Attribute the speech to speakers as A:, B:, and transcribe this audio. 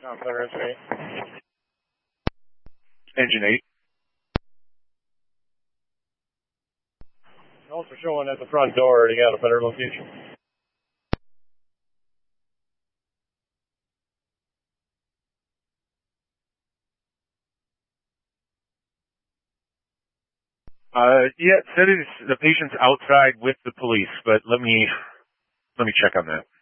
A: Center Engine 8.
B: Engine 8.
A: Also showing at the front door. You got a better location.
B: Yeah, it said the patient's outside with the police, but let me check on that.